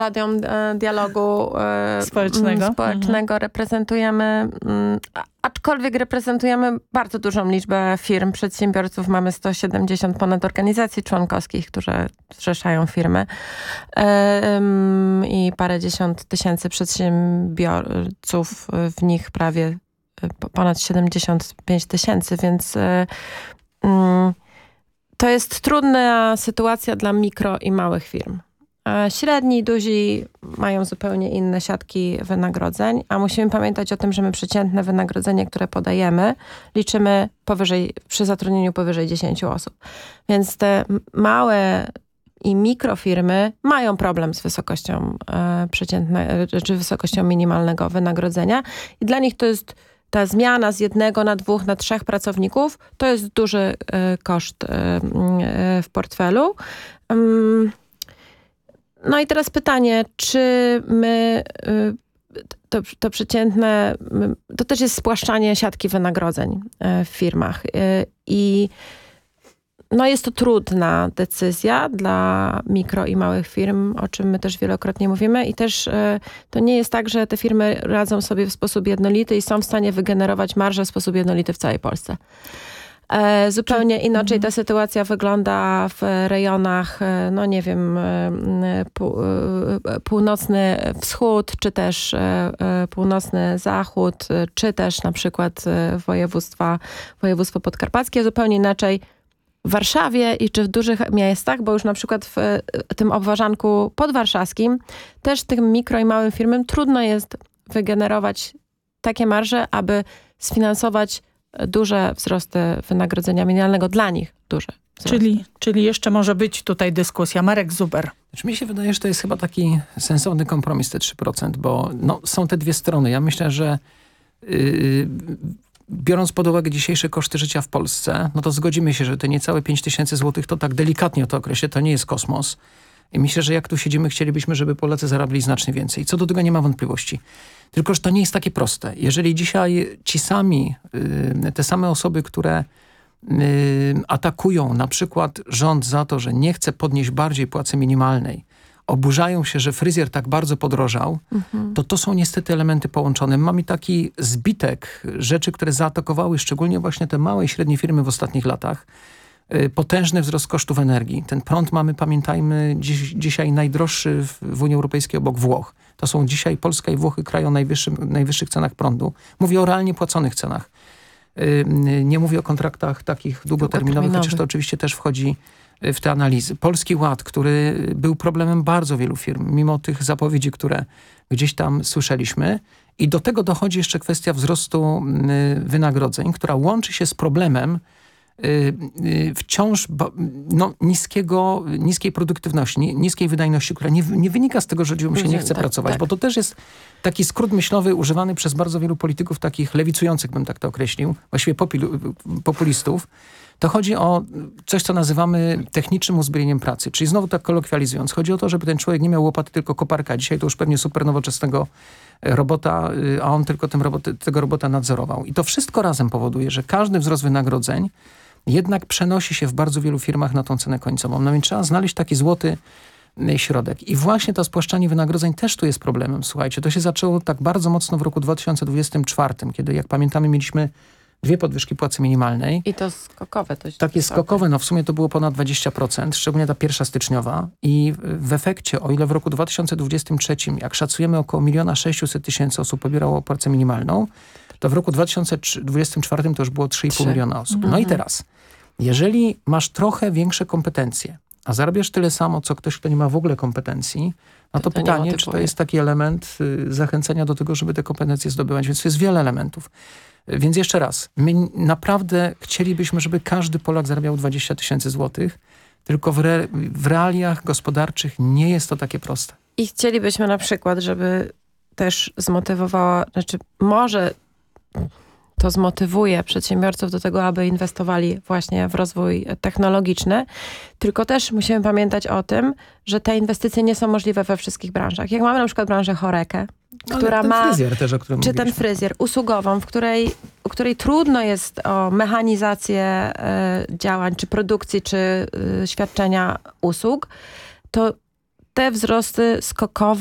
Radium Dialogu Społecznego reprezentujemy, aczkolwiek reprezentujemy bardzo dużą liczbę firm, przedsiębiorców. Mamy 170 ponad organizacji członkowskich, które zrzeszają firmy i parę dziesiąt tysięcy przedsiębiorców, w nich prawie ponad 75 tysięcy, więc to jest trudna sytuacja dla mikro i małych firm. Średni i duzi mają zupełnie inne siatki wynagrodzeń, a musimy pamiętać o tym, że my przeciętne wynagrodzenie, które podajemy, liczymy przy zatrudnieniu powyżej 10 osób. Więc te małe i mikrofirmy mają problem z wysokością czy wysokością minimalnego wynagrodzenia i dla nich to jest ta zmiana z 1 na 2 na 3 pracowników, to jest duży koszt w portfelu. No i teraz pytanie, czy my, to przeciętne, to też jest spłaszczanie siatki wynagrodzeń w firmach. I no jest to trudna decyzja dla mikro i małych firm, o czym my też wielokrotnie mówimy. I też to nie jest tak, że te firmy radzą sobie w sposób jednolity i są w stanie wygenerować marżę w sposób jednolity w całej Polsce. Zupełnie inaczej ta sytuacja wygląda w rejonach, no nie wiem, północny wschód, czy też północny zachód, czy też na przykład województwo podkarpackie. Zupełnie inaczej w Warszawie i czy w dużych miastach, bo już na przykład w tym obwarzanku podwarszawskim też tym mikro i małym firmom trudno jest wygenerować takie marże, aby sfinansować duże wzrosty wynagrodzenia minimalnego dla nich. Duże wzrosty. Czyli jeszcze może być tutaj dyskusja. Marek Zuber. Znaczy, mi się wydaje, że to jest chyba taki sensowny kompromis, te 3%, bo no, są te dwie strony. Ja myślę, że biorąc pod uwagę dzisiejsze koszty życia w Polsce, no to zgodzimy się, że te niecałe 5 tysięcy złotych, to tak delikatnie to określę, to nie jest kosmos. I myślę, że jak tu siedzimy, chcielibyśmy, żeby Polacy zarabiali znacznie więcej. Co do tego nie ma wątpliwości. Tylko, że to nie jest takie proste. Jeżeli dzisiaj te same osoby, które atakują na przykład rząd za to, że nie chce podnieść bardziej płacy minimalnej, oburzają się, że fryzjer tak bardzo podrożał, to są niestety elementy połączone. Mamy taki zbitek rzeczy, które zaatakowały szczególnie właśnie te małe i średnie firmy w ostatnich latach. Potężny wzrost kosztów energii. Ten prąd mamy, pamiętajmy, dzisiaj najdroższy w Unii Europejskiej obok Włoch. To są dzisiaj Polska i Włochy kraje o najwyższych cenach prądu. Mówię o realnie płaconych cenach. Nie mówię o kontraktach takich długoterminowych, chociaż to oczywiście też wchodzi w te analizy. Polski Ład, który był problemem bardzo wielu firm, mimo tych zapowiedzi, które gdzieś tam słyszeliśmy. I do tego dochodzi jeszcze kwestia wzrostu wynagrodzeń, która łączy się z problemem wciąż niskiej produktywności, niskiej wydajności, która nie wynika z tego, że ludziom się nie chce pracować, bo to też jest taki skrót myślowy używany przez bardzo wielu polityków takich lewicujących, bym tak to określił, właściwie populistów. To chodzi o coś, co nazywamy technicznym uzbrojeniem pracy. Czyli znowu tak kolokwializując, chodzi o to, żeby ten człowiek nie miał łopaty, tylko koparka. Dzisiaj to już pewnie super nowoczesnego robota, a on tylko tego robota nadzorował. I to wszystko razem powoduje, że każdy wzrost wynagrodzeń jednak przenosi się w bardzo wielu firmach na tą cenę końcową. No więc trzeba znaleźć taki złoty środek. I właśnie to spłaszczanie wynagrodzeń też tu jest problemem. Słuchajcie, to się zaczęło tak bardzo mocno w roku 2024, kiedy, jak pamiętamy, mieliśmy 2 podwyżki płacy minimalnej. I to skokowe. Takie skokowe, no w sumie to było ponad 20%, szczególnie ta pierwsza styczniowa. I w efekcie, o ile w roku 2023, jak szacujemy, około 1 600 000 osób pobierało płacę minimalną, to w roku 2024 to już było 3,5 miliona osób. No i teraz, jeżeli masz trochę większe kompetencje, a zarabiasz tyle samo, co ktoś, kto nie ma w ogóle kompetencji, no to pytanie, czy to jest taki element zachęcenia do tego, żeby te kompetencje zdobywać. Więc to jest wiele elementów. Więc jeszcze raz, my naprawdę chcielibyśmy, żeby każdy Polak zarabiał 20 000 złotych, tylko w realiach gospodarczych nie jest to takie proste. I chcielibyśmy na przykład, żeby też zmotywowała, może to zmotywuje przedsiębiorców do tego, aby inwestowali właśnie w rozwój technologiczny. Tylko też musimy pamiętać o tym, że te inwestycje nie są możliwe we wszystkich branżach. Jak mamy na przykład branżę chorekę, która ma... fryzjer też, o którym czy ten fryzjer usługową, u której trudno jest o mechanizację działań, czy produkcji, czy świadczenia usług, to te wzrosty skokowe